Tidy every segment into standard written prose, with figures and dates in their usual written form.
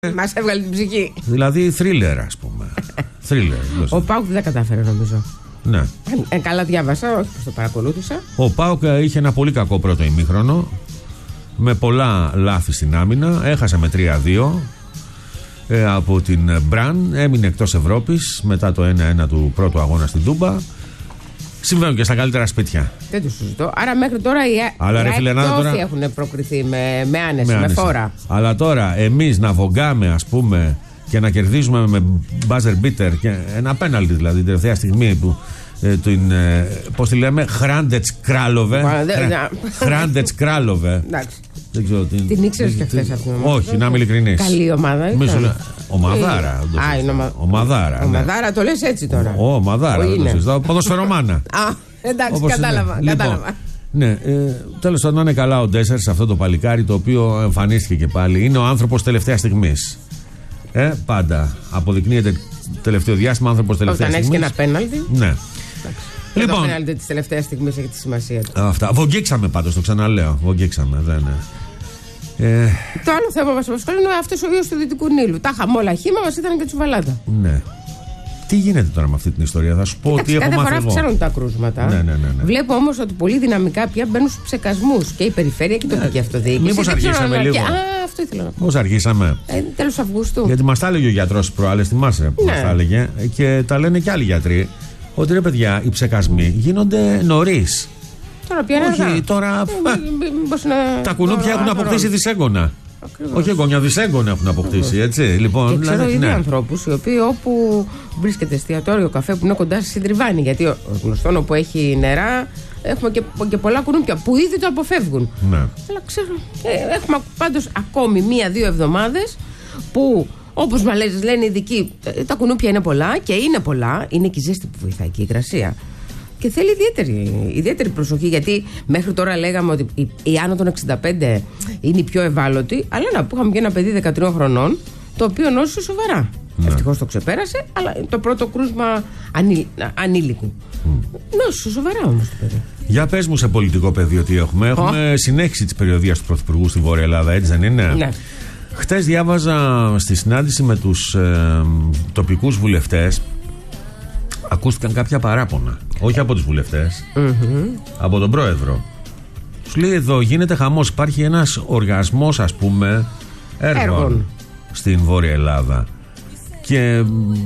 Μας έβγαλε την ψυχή. Δηλαδή θρίλερ, ας πούμε. Θρίλερ. Ο ΠΑΟΚ δεν τα κατάφερε, νομίζω. Ναι. Καλά διάβασα, όχι πως το παρακολούθησα. Ο ΠΑΟΚ είχε ένα πολύ κακό πρώτο ημίχρονο, με πολλά λάθη στην άμυνα. Έχασε με 3-2 από την Μπραν. Έμεινε εκτός Ευρώπης μετά το 1-1 του πρώτου αγώνα στην Τούμπα. Συμβαίνουν και στα καλύτερα σπίτια. Δεν το συζητώ. Άρα μέχρι τώρα οι Άκοι έχουν προκριθεί με άνεση, με φόρα. Αλλά τώρα εμείς να βογκάμε, ας πούμε, και να κερδίζουμε με buzzer beater και ένα πέναλτι, δηλαδή την τελευταία στιγμή που πώς τη λέμε, Χράντετς Κράλοβε. Χράντετς Κράλοβε. Δεν ξέρω τι. Την ήξερες και χθες αυτήν? Όχι, να είμαι ειλικρινής. Καλή ομάδα. Ομαδάρα. Ομαδάρα, το λες έτσι τώρα. Ομαδάρα. Ποδοσφαιρομάνα. Εντάξει, κατάλαβα. Ναι, τέλος πάντων, να είναι καλά ο Ντέσσερ, αυτό το παλικάρι το οποίο εμφανίστηκε και πάλι. Είναι ο άνθρωπος τελευταία στιγμής. Πάντα αποδεικνύεται τελευταίο διάστημα άνθρωπος τελευταία στιγμής. Όταν έχεις και ένα πέναλτι. Ναι. Λοιπόν, το πέναλτι της τελευταίας στιγμής έχει τη σημασία του. Αυτά. Βογγίξαμε πάντως, το ξαναλέω. Βογγίξαμε. Το άλλο θέμα μας απασχολεί είναι αυτός ο ιός του Δυτικού Νείλου. Τα είχαμε όλα χύμα, μας ήταν και τσουβαλάτα. Ναι. Τι γίνεται τώρα με αυτή την ιστορία, θα σου πω ότι έχω μάθει. Κάθε φορά αυξάνουν τα κρούσματα. Ναι. Βλέπω όμως ότι πολύ δυναμικά πια μπαίνουν στους ψεκασμούς και η περιφέρεια και η τοπική αυτοδιοίκηση. Μήπως αργήσαμε λίγο? Αυτό ήθελα να πω. Πώς αργήσαμε? Τέλος Αυγούστου. Γιατί μας τα έλεγε ο γιατρός προάλλες, θυμάσαι που μας τα έλεγε, και τα λένε και άλλοι γιατροί, ότι ρε παιδιά, οι ψεκασμοί γίνονται νωρίς. Τώρα πια είναι αργά. Όχι, τώρα τα κουνούπια έχουν αποκτήσει δισέγγωνα. Ακριβώς. Όχι εγγόνια, δισέγγωνα έχουν αποκτήσει, έτσι. Λοιπόν, και ξέρω ήδη ανθρώπους οι οποίοι όπου βρίσκεται εστιατόριο, καφέ που είναι κοντά στη συντριβάνη, γιατί ο γνωστόν όπου έχει νερά έχουμε και πολλά κουνούπια που ήδη το αποφεύγουν. Ναι. Αλλά ξέρω, έχουμε πάντως ακόμη 1-2 εβδομάδες που, όπως μας λένε οι ειδικοί, τα κουνούπια είναι πολλά και είναι πολλά. Είναι και η ζέστη που βοηθάει και η υγρασία. Και θέλει ιδιαίτερη προσοχή, γιατί μέχρι τώρα λέγαμε ότι οι άνω των 65 είναι οι πιο ευάλωτοι. Αλλά να που είχαμε και ένα παιδί 13 χρονών, το οποίο νόσησε σοβαρά. Ναι. Ευτυχώς το ξεπέρασε, αλλά το πρώτο κρούσμα ανήλικου. Νόσησε σοβαρά όμως το παιδί. Για πες μου σε πολιτικό πεδίο τι έχουμε. Έχουμε συνέχιση της περιοδείας του Πρωθυπουργού στη Βόρεια Ελλάδα, έτσι δεν είναι? Ναι. Χτες διάβαζα στη συνάντηση με τους τοπικούς βουλευτές. Ακούστηκαν κάποια παράπονα. Όχι από τους βουλευτές, από τον πρόεδρο. Σου λέει εδώ γίνεται χαμός. Υπάρχει ένας οργασμός, ας πούμε, έργων στην Βόρεια Ελλάδα. Και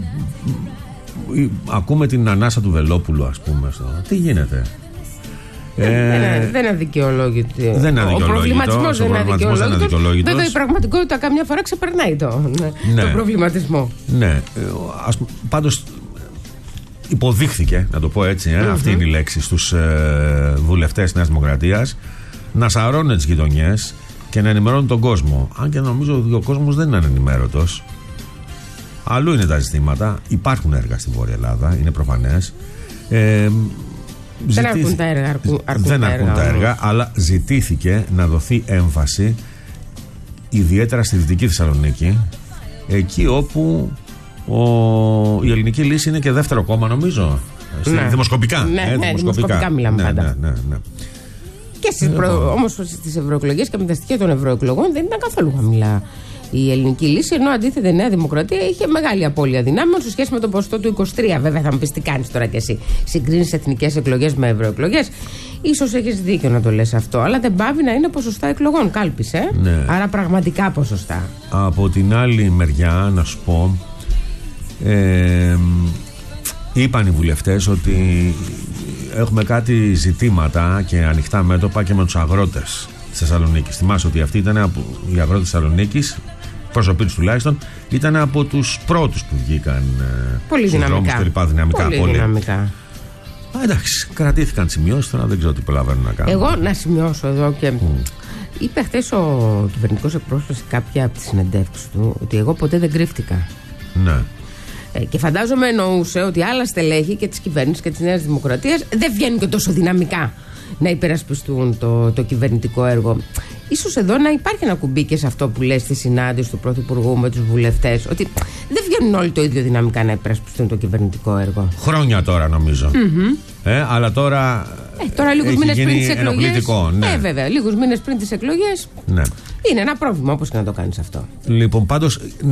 ακούμε την ανάσα του Βελόπουλου, ας πούμε. Τι γίνεται? Δεν είναι αδικαιολόγητο. Ο προβληματισμός δεν είναι αδικαιολόγητος. Βέβαια η πραγματικότητα καμιά φορά ξεπερνάει τον προβληματισμό. Ναι. Πάντως υποδείχθηκε, να το πω έτσι, αυτή είναι η λέξη, στους βουλευτές της Νέας Δημοκρατίας, να σαρώνουν τις γειτονιές και να ενημερώνουν τον κόσμο. Αν και νομίζω ότι ο κόσμος δεν είναι ανενημέρωτος. Αλλού είναι τα ζητήματα. Υπάρχουν έργα στη Βόρεια Ελλάδα, είναι προφανές. Δεν αρκούν τα έργα. Αλλά ζητήθηκε να δοθεί έμφαση ιδιαίτερα στη Δυτική Θεσσαλονίκη, εκεί όπου η ελληνική λύση είναι και δεύτερο κόμμα, νομίζω. Δημοσκοπικά. Ναι, δημοσκοπικά μιλάμε πάντα. Ναι. Και όμως στις ευρωεκλογές και με τα στοιχεία των ευρωεκλογών δεν ήταν καθόλου χαμηλά η ελληνική λύση, ενώ αντίθετα η Νέα Δημοκρατία είχε μεγάλη απώλεια δυνάμεων σε σχέση με το ποσοστό του 23. Βέβαια, θα μου πεις τι κάνεις τώρα κι εσύ. Συγκρίνεις εθνικές εκλογές με ευρωεκλογές. Ίσως έχεις δίκιο να το λες αυτό, αλλά δεν πάβει να είναι ποσοστά εκλογών. Κάλπης, Ναι. Άρα πραγματικά ποσοστά. Από την άλλη μεριά, να σου πω, είπαν οι βουλευτές ότι έχουμε κάτι ζητήματα και ανοιχτά μέτωπα και με τους αγρότες της Θεσσαλονίκης. Θυμάσαι ότι αυτοί ήταν οι αγρότες της Θεσσαλονίκης, προσωποί τους τουλάχιστον, ήταν από τους πρώτους που βγήκαν στους δρόμους και λοιπά, δυναμικά. Πολύ δυναμικά. Εντάξει, κρατήθηκαν σημειώσεις, τώρα δεν ξέρω τι προλαβαίνουν να κάνουν. Εγώ να σημειώσω εδώ και είπε χθες ο κυβερνητικός εκπρόσωπος σε κάποια από τις συνεντεύξεις του ότι εγώ ποτέ δεν κρύφτηκα. Ναι. Και φαντάζομαι εννοούσε ότι άλλα στελέχη και της κυβέρνησης και της Νέας Δημοκρατίας δεν βγαίνουν και τόσο δυναμικά να υπερασπιστούν το κυβερνητικό έργο. Ίσως εδώ να υπάρχει ένα κουμπί και σε αυτό που λέει στη συνάντηση του Πρωθυπουργού με τους βουλευτές, ότι δεν βγαίνουν όλοι το ίδιο δυναμικά να υπερασπιστούν το κυβερνητικό έργο. Χρόνια τώρα νομίζω. Αλλά τώρα. Τώρα λίγους μήνες πριν τις εκλογές. Ναι. Βέβαια, λίγους μήνες πριν τις εκλογές. Ναι. Είναι ένα πρόβλημα, όπως και να το κάνεις αυτό. Λοιπόν, πάντως.